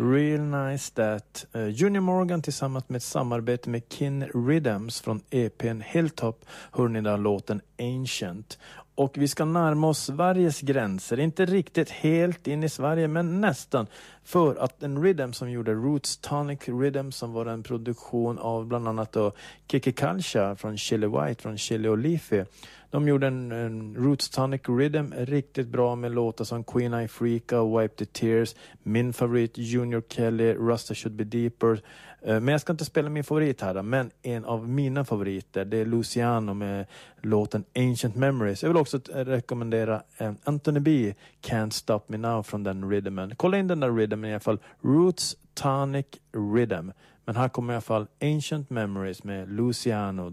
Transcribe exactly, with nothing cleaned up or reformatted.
Real nice that. Uh, Junior Morgan tillsammans med ett samarbete med Kin Rhythms från E P:n Hilltop hör ni där låten Ancient. Och vi ska närma oss Sveriges gränser. Inte riktigt helt in i Sverige, men nästan. För att en rhythm som gjorde Roots Tonic Rhythm, som var en produktion av bland annat då Kiki Kalcha från Chili White, från Chili och Leafy. De gjorde en, en Roots Tonic Rhythm riktigt bra med låtar som Queen I Freaka, Wipe the Tears, min favorit Junior Kelly, Rasta Should Be Deeper. Men jag ska inte spela min favorit här, men en av mina favoriter, det är Luciano med låten Ancient Memories. Jag vill också rekommendera Anthony B, Can't Stop Me Now från den rhythmen. Kolla in den där rhythmen i alla fall, Roots Tonic Rhythm. Men här kommer i alla fall Ancient Memories med Luciano.